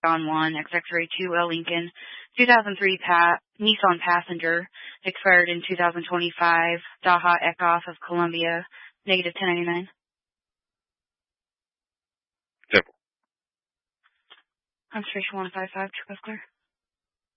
on 1, X-Ray 2L Lincoln, 2003 Nissan Passenger, expired in 2025, Daha Eckhoff of Columbia, negative 1099. Simple. Concentration 155, true, clear.